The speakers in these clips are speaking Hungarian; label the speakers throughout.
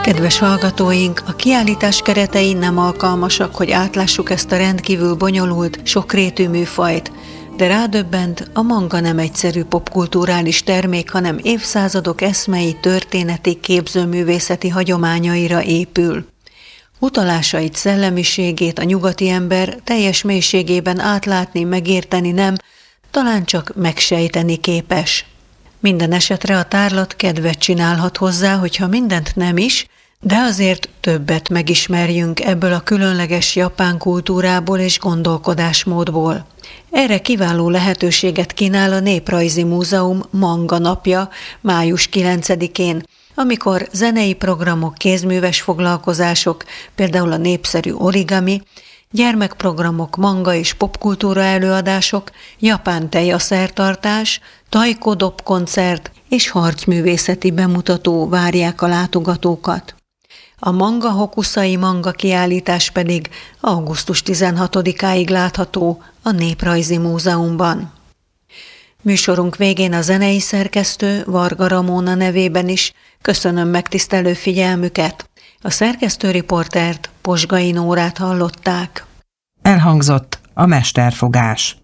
Speaker 1: Kedves hallgatóink, a kiállítás keretei nem alkalmasak, hogy átlássuk ezt a rendkívül bonyolult, sokrétű műfajt, de rádöbbent, a manga nem egyszerű popkulturális termék, hanem évszázadok eszmei, történeti, képzőművészeti hagyományaira épül. Utalásait, szellemiségét a nyugati ember teljes mélységében átlátni, megérteni nem, talán csak megsejteni képes. Minden esetre a tárlat kedvet csinálhat hozzá, hogyha mindent nem is, de azért többet megismerjünk ebből a különleges japán kultúrából és gondolkodásmódból. Erre kiváló lehetőséget kínál a Néprajzi Múzeum Manga napja május 9-én, amikor zenei programok, kézműves foglalkozások, például a népszerű origami, gyermekprogramok, manga és popkultúra előadások, japán tejaszertartás, taiko-dop koncert és harcművészeti bemutató várják a látogatókat. A Manga Hokusai manga kiállítás pedig augusztus 16-áig látható a Néprajzi Múzeumban. Műsorunk végén a zenei szerkesztő Varga Ramóna nevében is köszönöm megtisztelő figyelmüket. A szerkesztőriportert, Posgai Nórát hallották.
Speaker 2: Elhangzott a mesterfogás.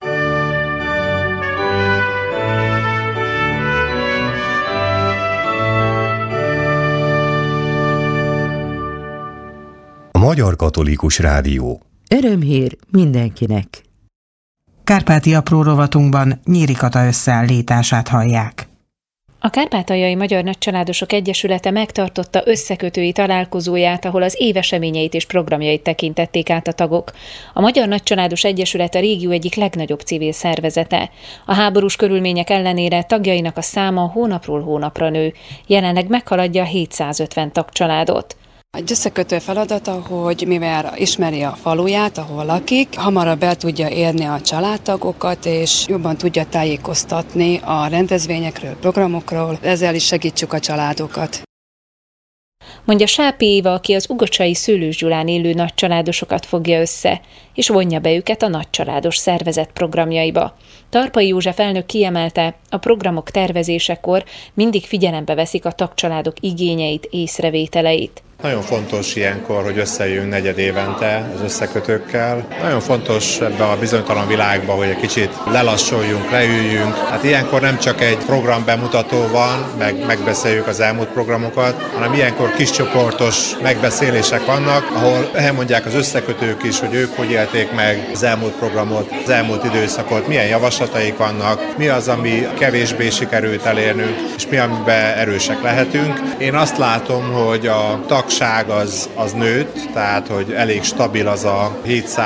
Speaker 3: A Magyar Katolikus Rádió.
Speaker 4: Örömhír mindenkinek.
Speaker 2: Kárpáti apró rovatunkban Nyíri Kata összeállítását hallják.
Speaker 5: A Kárpátaljai Magyar Nagycsaládosok Egyesülete megtartotta összekötői találkozóját, ahol az év eseményeit és programjait tekintették át a tagok. A Magyar Nagycsaládos Egyesület a régió egyik legnagyobb civil szervezete. A háborús körülmények ellenére tagjainak a száma hónapról hónapra nő. Jelenleg meghaladja a 750 tagcsaládot.
Speaker 6: Egy összekötő feladata, hogy mivel ismeri a faluját, ahol lakik, hamarabb el tudja érni a családtagokat, és jobban tudja tájékoztatni a rendezvényekről, programokról, ezzel is segítsük a családokat.
Speaker 5: Mondja Sápi Éva, aki az ugocsai Szőlős Gyulán élő nagycsaládosokat fogja össze, és vonja be őket a nagycsaládos szervezet programjaiba. Tarpai József elnök kiemelte, a programok tervezésekor mindig figyelembe veszik a tagcsaládok igényeit, észrevételeit.
Speaker 7: Nagyon fontos ilyenkor, hogy összejöjjünk negyedévente az összekötőkkel. Nagyon fontos ebben a bizonytalan világban, hogy egy kicsit lelassuljunk, leüljünk. Hát ilyenkor nem csak egy programbemutató van, megbeszéljük az elmúlt programokat, hanem ilyenkor kiscsoportos megbeszélések vannak, ahol elmondják az összekötők is, hogy ők hogy élték meg az elmúlt programot, az elmúlt időszakot, milyen javaslataik vannak, mi az, ami kevésbé sikerült elérnünk, és mi, amiben erősek lehetünk. Én azt látom, hogy a tagság az nőtt, tehát hogy elég stabil az a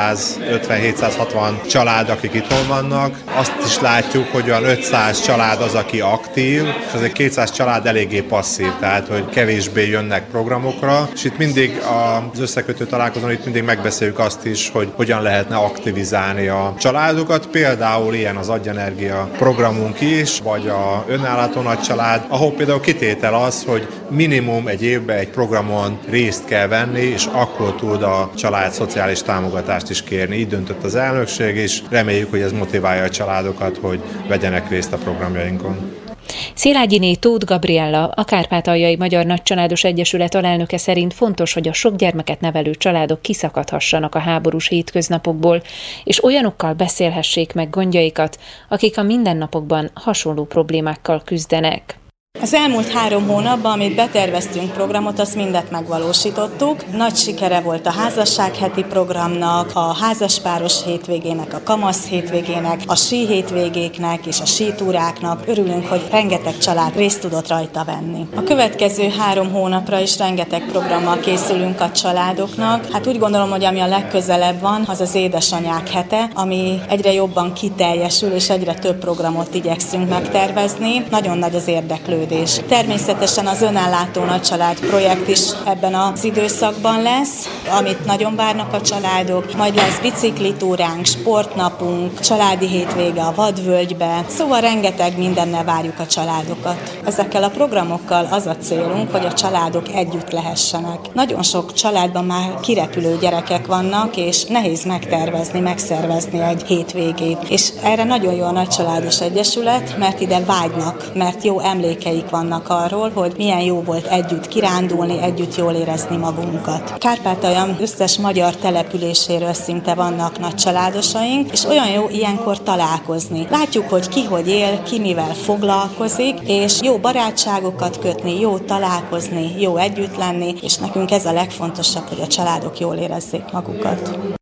Speaker 7: 750-760 család, akik itthon vannak. Azt is látjuk, hogy olyan 500 család az, aki aktív, és az egy 200 család eléggé passzív, tehát hogy kevésbé jönnek programokra. És itt mindig az összekötő találkozón itt mindig megbeszéljük azt is, hogy hogyan lehetne aktivizálni a családokat. Például ilyen az Agyenergia programunk is, vagy a önállátó nagycsalád, ahol például kitétel az, hogy minimum egy évben egy programon részt kell venni, és akkor tud a család szociális támogatást is kérni. Így döntött az elnökség, és reméljük, hogy ez motiválja a családokat, hogy vegyenek részt a programjainkon.
Speaker 5: Szilágyiné Tóth Gabriella, a Kárpátaljai Magyar Nagycsaládos Egyesület alelnöke szerint fontos, hogy a sok gyermeket nevelő családok kiszakadhassanak a háborús hétköznapokból, és olyanokkal beszélhessék meg gondjaikat, akik a mindennapokban hasonló problémákkal küzdenek.
Speaker 8: Az elmúlt 3 hónapban, amit beterveztünk programot, azt mindet megvalósítottuk. Nagy sikere volt a házasságheti programnak, a házaspáros hétvégének, a kamasz hétvégének, a sí hétvégéknek és a sítúráknak. Örülünk, hogy rengeteg család részt tudott rajta venni. A következő 3 hónapra is rengeteg programmal készülünk a családoknak. Hát úgy gondolom, hogy ami a legközelebb van, az az édesanyák hete, ami egyre jobban kiteljesül, és egyre több programot igyekszünk megtervezni. Nagyon nagy az érdeklődés. Természetesen az önállátó nagycsalád projekt is ebben az időszakban lesz, amit nagyon várnak a családok. Majd lesz biciklitúránk, sportnapunk, családi hétvége a Vadvölgybe. Szóval rengeteg mindennel várjuk a családokat. Ezekkel a programokkal az a célunk, hogy a családok együtt lehessenek. Nagyon sok családban már kirepülő gyerekek vannak, és nehéz megtervezni, megszervezni egy hétvégét. És erre nagyon jó a Nagycsaládos Egyesület, mert ide vágynak, mert jó emlékeik emlékeik vannak arról, hogy milyen jó volt együtt kirándulni, együtt jól érezni magunkat. Kárpátalja összes magyar településéről szinte vannak nagycsaládosaink, és olyan jó ilyenkor találkozni. Látjuk, hogy ki hogy él, ki mivel foglalkozik, és jó barátságokat kötni, jó találkozni, jó együtt lenni, és nekünk ez a legfontosabb, hogy a családok jól érezzék magukat.